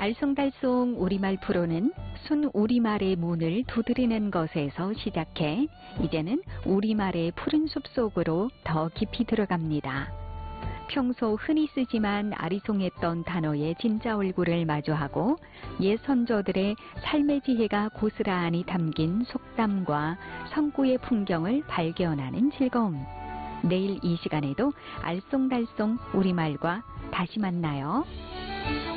알쏭달쏭 우리말 프로는 순 우리말의 문을 두드리는 것에서 시작해 이제는 우리말의 푸른 숲속으로 더 깊이 들어갑니다. 평소 흔히 쓰지만 아리송했던 단어의 진짜 얼굴을 마주하고 옛 선조들의 삶의 지혜가 고스란히 담긴 속담과 성구의 풍경을 발견하는 즐거움. 내일 이 시간에도 알쏭달쏭 우리말과 다시 만나요.